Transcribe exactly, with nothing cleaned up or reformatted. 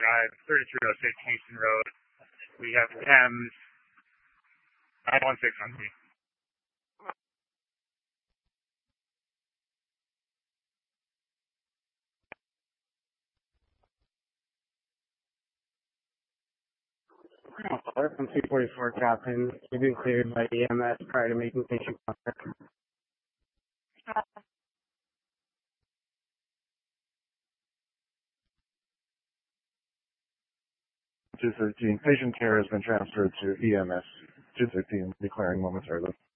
Drive, thirty-three oh six Houston Road. We have Thames nine one six on me. From two forty-four Captain, you've been cleared by E M S prior to making patient contact. two thirteen, patient care has been transferred to E M S. two thirteen, declaring momentarily.